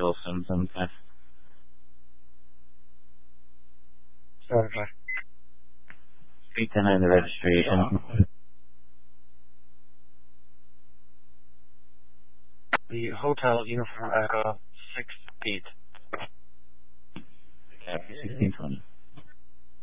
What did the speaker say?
Wilson sometimes. Okay. 310 the registration. The Hotel Uniform Echo